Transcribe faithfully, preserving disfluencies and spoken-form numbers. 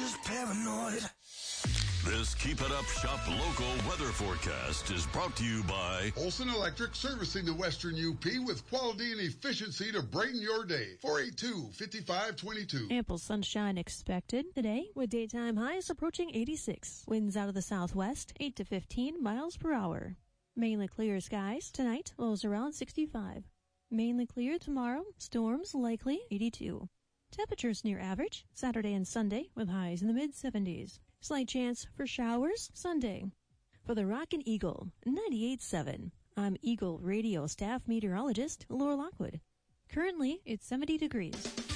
just paranoid. This Keep It Up Shop local weather forecast is brought to you by Olson Electric, servicing the Western U P with quality and efficiency to brighten your day. four eight two, five five two two. Ample sunshine expected today with daytime highs approaching eighty-six. Winds out of the southwest, eight to fifteen miles per hour. Mainly clear skies tonight, lows around sixty-five. Mainly clear tomorrow, storms likely eighty-two. Temperatures near average Saturday and Sunday with highs in the mid seventies. Slight chance for showers Sunday. For the Rockin' Eagle ninety-eight point seven, I'm Eagle Radio staff meteorologist Laura Lockwood. Currently, it's seventy degrees.